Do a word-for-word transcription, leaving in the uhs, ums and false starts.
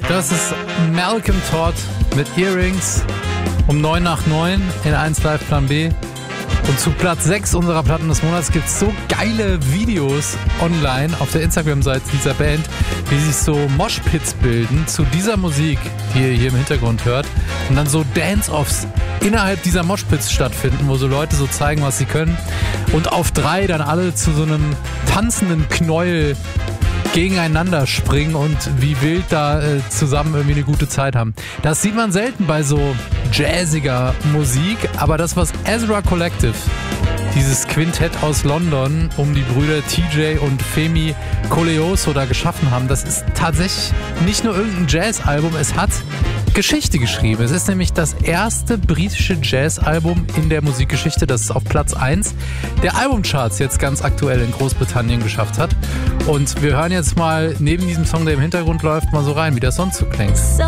Das ist Malcolm Todd mit Earrings um neun nach neun in eins Live Plan B. Und zu Platz sechs unserer Platten des Monats gibt es so geile Videos online auf der Instagram-Seite dieser Band, wie sich so Moshpits bilden zu dieser Musik, die ihr hier im Hintergrund hört. Und dann so Dance-Offs innerhalb dieser Moshpits stattfinden, wo so Leute so zeigen, was sie können. Und auf drei dann alle zu so einem tanzenden Knäuel gegeneinander springen und wie wild da äh, zusammen irgendwie eine gute Zeit haben. Das sieht man selten bei so jazziger Musik, aber das, was Ezra Collective, dieses Quintett aus London um die Brüder T J und Femi Koleoso da geschaffen haben, das ist tatsächlich nicht nur irgendein Jazzalbum, es hat Geschichte geschrieben. Es ist nämlich das erste britische Jazzalbum in der Musikgeschichte, das es auf Platz eins der Albumcharts jetzt ganz aktuell in Großbritannien geschafft hat. Und wir hören jetzt mal neben diesem Song, der im Hintergrund läuft, mal so rein, wie das sonst so klingt.